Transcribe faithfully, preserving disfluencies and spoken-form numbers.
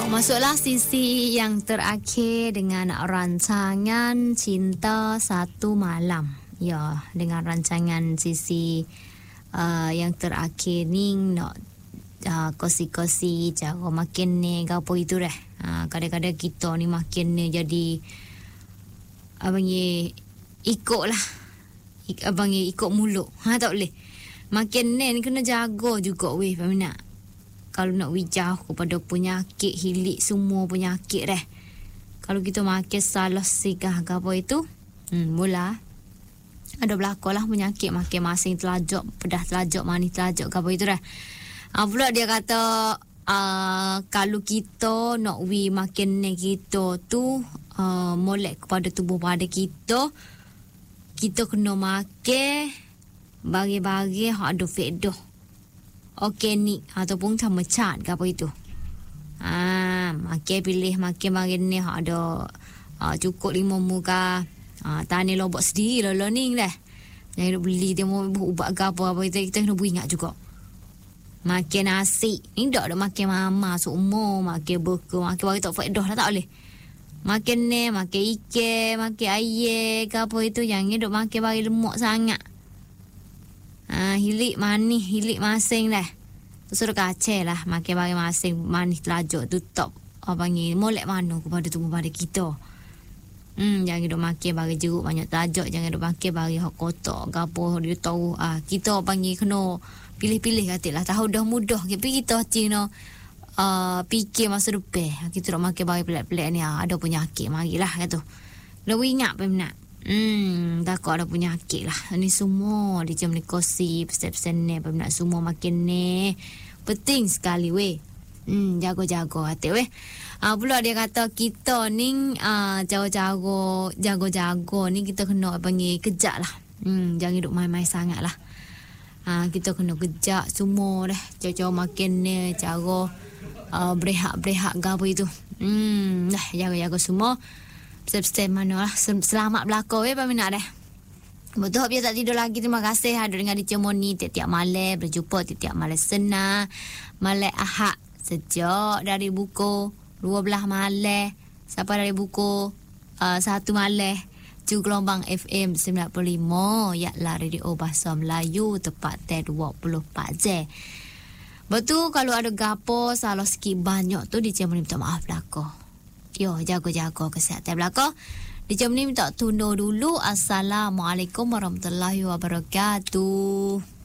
Masuklah sisi yang terakhir dengan rancangan Cinta Satu Malam. Ya, dengan rancangan sisi uh, yang terakhir ni nak uh, kosi-kosi cara makin ni gapo itu dah. Uh, kadang-kadang kita ni makin ni jadi abang ye ikut lah. Ik, abang ye ikut mulut. Ha, tak boleh. Makin ni kena jaga juga weh peminat. Kalau nak wijah kepada penyakit, hilik semua penyakit dah. Kalau kita makan salah sigah ke apa itu, hmm, mula ada berlaku lah penyakit makin masing telajak, pedah telajak, manis telajak ke apa itu dah. Ha, pula dia kata, uh, kalau kita nak wi makin ni kita tu, uh, molek kepada tubuh pada kita, kita kena makan bagi-bagi yang ada faedah. Organik ataupun sama cat ke apa itu. Ah, makan pilih makan makan ni hak ada uh, cukup lima muka. Ah, tani lobok sendiri lah ni dah. Jangan beli dia mau ubat ke apa apa itu kita kena ingat juga. Makan nasi. Ni dak ada makan mama semua, makan burger, makan bagi tak faedah lah tak boleh. Makan ni, makan ikan, makan air ke apa itu jangan duk makan bagi lemak sangat. Ah, hilik manis, hilik masing dah. Suruh kacau lah. Makan bagi masing manis telajak tu top. Apa panggil, molek mana kepada tubuh pada kita. Hmm, jangan duk makan bagi jeruk banyak telajak. Jangan duk makan bagi hak kotak. Gapo dia tahu. Ah, kita panggil kena pilih-pilih kata lah. Tahu dah mudah. Tapi kita kena uh, fikir masa depan. Kita duk makan bagi pelik-pelik ni. Ah, ada penyakit. Marilah kata. Dah ingat peminat. Hmm, takut ada penyakit lah. Ni semua dia macam ni kosi, pesan-pesan ni, nak semua makin ni. Penting sekali weh. Hmm, jago-jago hati weh. Ah, pula dia kata kita ni ah, jago-jago, jago-jago ni kita kena panggil kejap lah. Hmm, jangan duduk main-main sangat lah. Ah, kita kena kejap semua dah. Cara-cara makin ni, cara uh, berehat-berehat ke apa itu. Hmm, dah jaga-jaga semua. Pesan-pesan mana lah. Selamat berlaku ya peminat dah. Betul biar tak tidur lagi. Terima kasih hadir dengan di Cemoni tiap-tiap malam. Berjumpa tiap-tiap malam senang. Malam Ahad. Sejak dari buku dua belas malam sampai dari buku uh, satu malam. Ju gelombang F M sembilan puluh lima. Yaklah Radio Bahasa Melayu. Tepat dua puluh empat jam. Betul kalau ada gapo salah sikit banyak tu di Cemoni minta maaf berlaku. Yo, jaga-jaga kesihatan belaka. Di jam ni minta tunda dulu. Assalamualaikum warahmatullahi wabarakatuh.